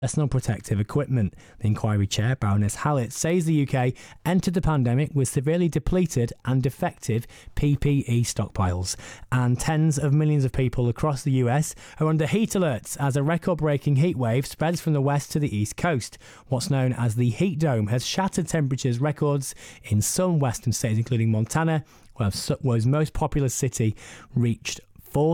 personal protective equipment. The inquiry chair, Baroness Hallett, says the UK entered the pandemic with severely depleted and defective PPE stockpiles, and tens of millions of people across the US are under heat alerts as a record-breaking heat wave spreads from the west to the east coast. What's known as the heat dome has shattered temperatures records in some western states, including Montana, where Sutwo's most populous city reached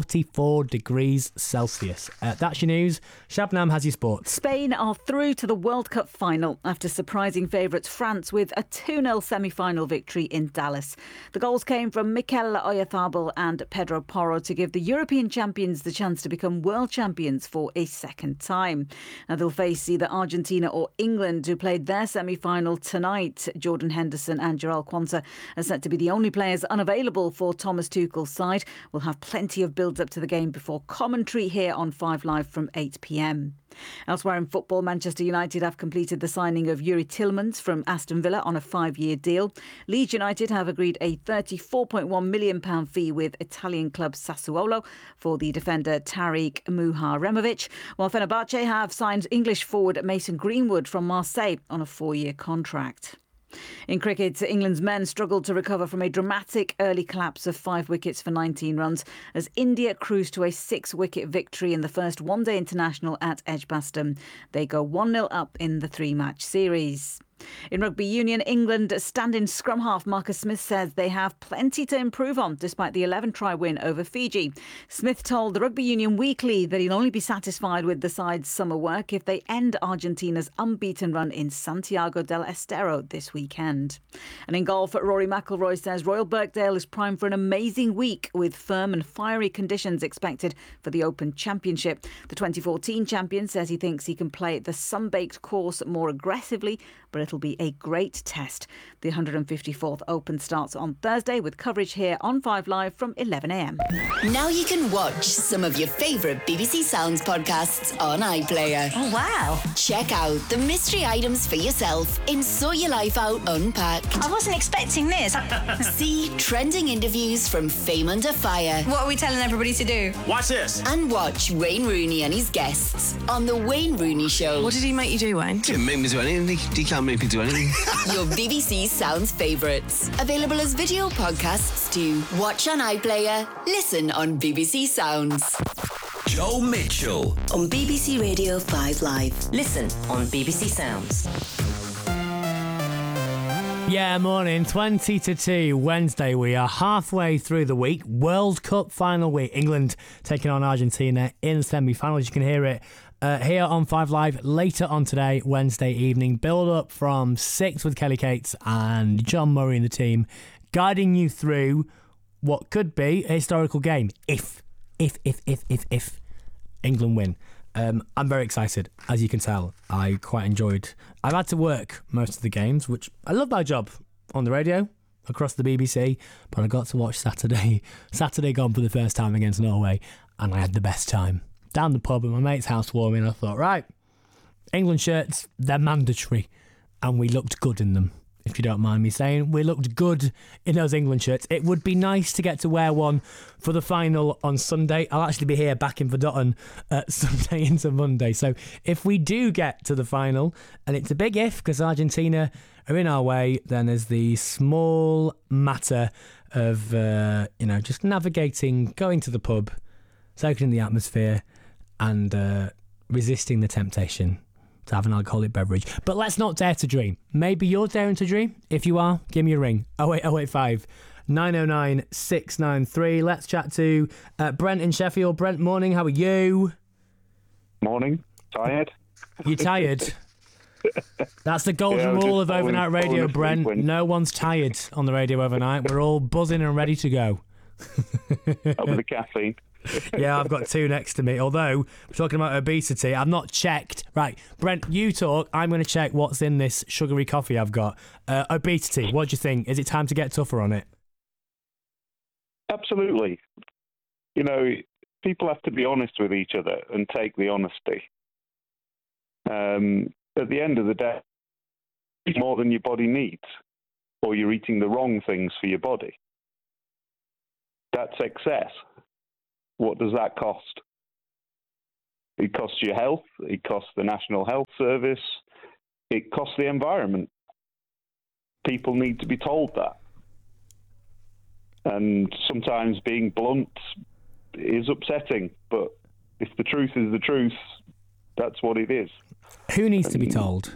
44 degrees Celsius. That's your news. Shabnam has your sports. Spain are through to the World Cup final after surprising favourites France with a 2-0 semi-final victory in Dallas. The goals came from Mikel Oyarzabal and Pedro Porro to give the European champions the chance to become world champions for a second time. Now they'll face either Argentina or England, who played their semi-final tonight. Jordan Henderson and Jarell Quansah are set to be the only players unavailable for Thomas Tuchel's side. We'll have plenty of builds up to the game before commentary here on 5 Live from 8 p.m. Elsewhere in football, Manchester United have completed the signing of Yuri Tillmans from Aston Villa on a 5-year deal. Leeds United have agreed a £34.1 million fee with Italian club Sassuolo for the defender Tariq Muharemovic, while Fenerbahce have signed English forward Mason Greenwood from Marseille on a 4-year contract. In cricket, England's men struggled to recover from a dramatic early collapse of 5 wickets for 19 runs as India cruised to a 6-wicket victory in the first one-day international at Edgbaston. They go 1-0 up in the 3-match series. In rugby union, England stand-in scrum half Marcus Smith says they have plenty to improve on despite the 11-try win over Fiji. Smith told the Rugby Union Weekly that he'll only be satisfied with the side's summer work if they end Argentina's unbeaten run in Santiago del Estero this weekend. And in golf, Rory McIlroy says Royal Birkdale is primed for an amazing week with firm and fiery conditions expected for the Open Championship. The 2014 champion says he thinks he can play the sun-baked course more aggressively, but it'll be a great test. The 154th Open starts on Thursday with coverage here on 5 Live from 11 a.m. Now you can watch some of your favourite BBC Sounds podcasts on iPlayer. Oh, wow. Check out the mystery items for yourself in Sort Your Life Out Unpacked. I wasn't expecting this. See trending interviews from Fame Under Fire. What are we telling everybody to do? Watch this. And watch Wayne Rooney and his guests on The Wayne Rooney Show. What did he make you do, Wayne? He didn't make me do anything. He can't make me do anything. Your BBC Sounds favourites. Available as video podcasts too. Watch on iPlayer. Listen on BBC Sounds. Joe Mitchell on BBC Radio 5 Live. Listen on BBC Sounds. Yeah, morning, 20 to 2, Wednesday. We are halfway through the week. World Cup final week. England taking on Argentina in the semi-finals. You can hear it here on 5 Live later on today, Wednesday evening. Build up from 6 with Kelly Cates and John Murray and the team, guiding you through what could be a historical game if England win. I'm very excited, as you can tell. I've had to work most of the games, which I love my job on the radio across the BBC, but I got to watch Saturday Gone for the first time against Norway, and I had the best time. Down the pub at my mate's house warming, I thought, right, England shirts, they're mandatory, and we looked good in them. If you don't mind me saying, we looked good in those England shirts. It would be nice to get to wear one for the final on Sunday. I'll actually be here back in Verdotton Sunday into Monday. So if we do get to the final, and it's a big if because Argentina are in our way, then there's the small matter of just navigating, going to the pub, soaking in the atmosphere, and resisting the temptation to have an alcoholic beverage. But let's not dare to dream. Maybe you're daring to dream. If you are, give me a ring. 08085 909 693. Let's chat to Brent in Sheffield. Brent, morning. How are you? Morning. Tired? You tired? That's the golden rule of overnight radio, Brent. No one's tired on the radio overnight. We're all buzzing and ready to go. Up with the caffeine. Yeah, I've got 2 next to me. Although, we're talking about obesity, I've not checked. Right, Brent, you talk. I'm going to check what's in this sugary coffee I've got. Obesity, what do you think? Is it time to get tougher on it? Absolutely. You know, people have to be honest with each other and take the honesty. At the end of the day, you eat more than your body needs, or you're eating the wrong things for your body. That's excess. What does that cost? It costs your health. It costs the National Health Service. It costs the environment. People need to be told that. And sometimes being blunt is upsetting, but if the truth is the truth, that's what it is. Who needs to be told?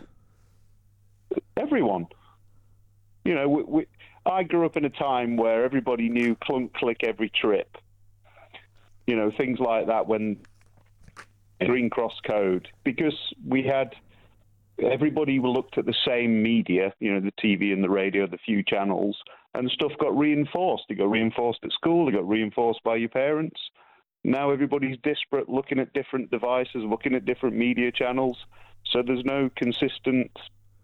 Everyone. You know, I grew up in a time where everybody knew clunk, click every trip. You know, things like that when Green Cross Code, because we had everybody looked at the same media, you know, the TV and the radio, the few channels, and stuff got reinforced. It got reinforced at school. It got reinforced by your parents. Now everybody's disparate, looking at different devices, looking at different media channels. So there's no consistent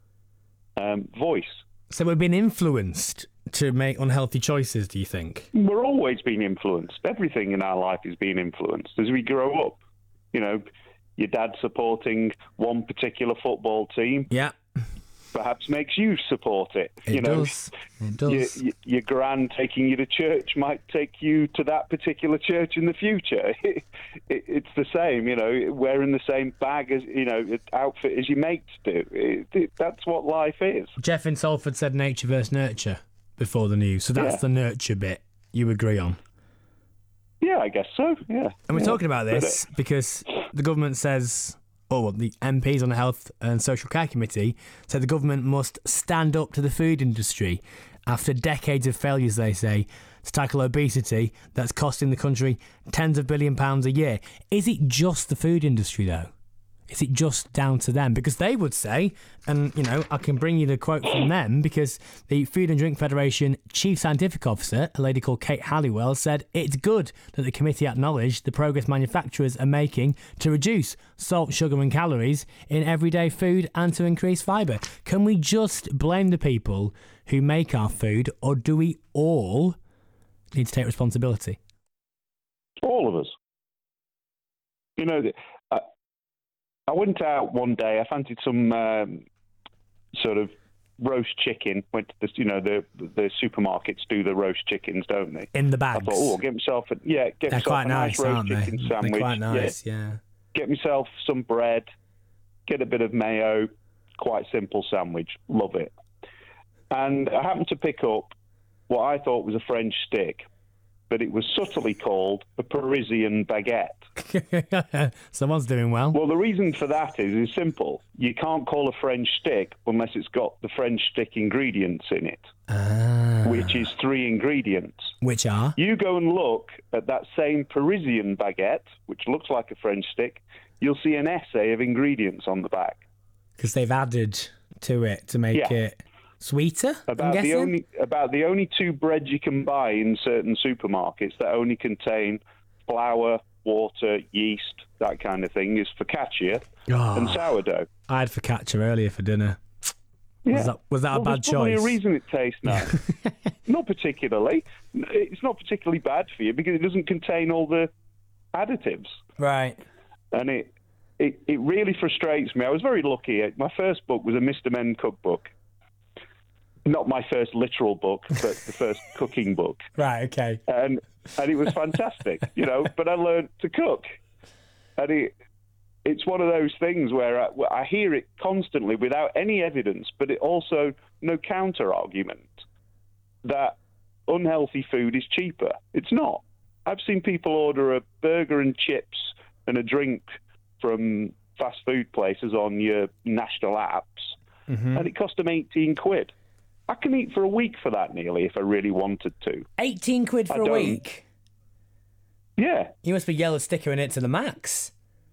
voice. So we've been influenced to make unhealthy choices, do you think? We're always being influenced. Everything in our life is being influenced as we grow up. You know, your dad supporting one particular football team. Yeah. Perhaps makes you support it. It does. Your gran taking you to church might take you to that particular church in the future. It's the same, you know, wearing the same bag as, you know, outfit as your mates do. That's what life is. Jeff in Salford said nature versus nurture before the news, so that's the nurture bit you agree on. Yeah, I guess so, yeah. And we're talking about this because the government says, the MPs on the Health and Social Care Committee said the government must stand up to the food industry after decades of failures, they say, to tackle obesity that's costing the country tens of £billions a year. Is it just the food industry, though? Is it just down to them? Because they would say, and, you know, I can bring you the quote from them, because the Food and Drink Federation Chief Scientific Officer, a lady called Kate Halliwell, said it's good that the committee acknowledged the progress manufacturers are making to reduce salt, sugar and calories in everyday food and to increase fibre. Can we just blame the people who make our food, or do we all need to take responsibility? All of us. You know, I went out one day. I fancied some sort of roast chicken. Went to the, you know, the supermarkets do the roast chickens, don't they? In the bags. I thought, get myself a nice roast chicken sandwich. They're quite nice, yeah. Get myself some bread, get a bit of mayo. Quite simple sandwich. Love it. And I happened to pick up what I thought was a French stick, but it was subtly called a Parisian baguette. Someone's doing well. Well, the reason for that is simple. You can't call a French stick unless it's got the French stick ingredients in it, which is 3 ingredients. Which are? You go and look at that same Parisian baguette, which looks like a French stick, you'll see an essay of ingredients on the back. Because they've added to it to make it sweeter, about the only 2 breads you can buy in certain supermarkets that only contain flour, water, yeast, that kind of thing, is focaccia and sourdough. I had focaccia earlier for dinner. Yeah. Was that a bad choice? There's probably a reason it tastes nice. Not particularly. It's not particularly bad for you because it doesn't contain all the additives. Right. And it really frustrates me. I was very lucky. My first book was a Mr. Men cookbook. Not my first literal book, but the first cooking book. Right, okay. And it was fantastic, you know, but I learned to cook. And it's one of those things where I hear it constantly without any evidence, but it also no counter-argument that unhealthy food is cheaper. It's not. I've seen people order a burger and chips and a drink from fast food places on your national apps, and it cost them 18 quid. I can eat for a week for that, nearly, if I really wanted to. 18 quid for a week? Yeah. You must be yellow stickering it to the max.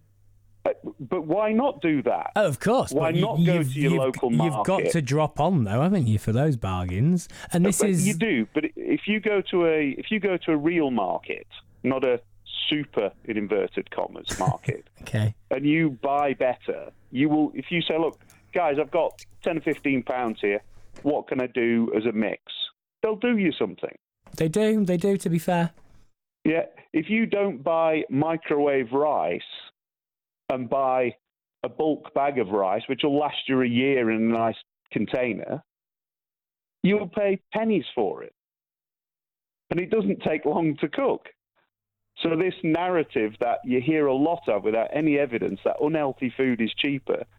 But why not do that? Oh, of course. Why not go to your local market? You've got to drop on, though, haven't you, for those bargains? And You do, but if you go to a real market, not a super, in inverted commas, market, okay, and you buy better, you will. If you say, look, guys, I've got £10 or £15 here. What can I do as a mix? They'll do you something. They do, to be fair. Yeah, if you don't buy microwave rice and buy a bulk bag of rice, which will last you a year in a nice container, you'll pay pennies for it. And it doesn't take long to cook. So this narrative that you hear a lot of without any evidence that unhealthy food is cheaper